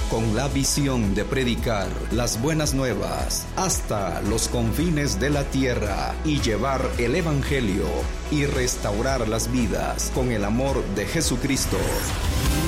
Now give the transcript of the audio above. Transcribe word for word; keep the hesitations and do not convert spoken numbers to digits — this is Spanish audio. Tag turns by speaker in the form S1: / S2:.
S1: con la visión de predicar las buenas nuevas hasta los confines de la tierra y llevar el evangelio y restaurar las vidas con el amor de Jesucristo.